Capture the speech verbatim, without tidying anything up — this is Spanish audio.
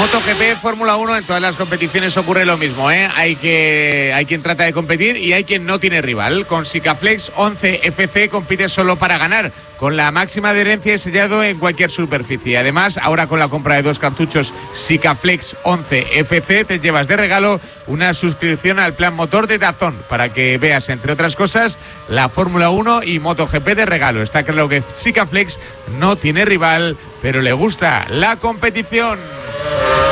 MotoGP, Fórmula uno, en todas las competiciones ocurre lo mismo, ¿eh? Hay, que, hay quien trata de competir y hay quien no tiene rival. Con Sikaflex once F C compites solo para ganar, con la máxima adherencia y sellado en cualquier superficie. Además, ahora con la compra de dos cartuchos Sikaflex once F C te llevas de regalo una suscripción al plan motor de DAZN para que veas, entre otras cosas, la Fórmula uno y MotoGP de regalo. Está claro que Sikaflex no tiene rival, pero le gusta la competición.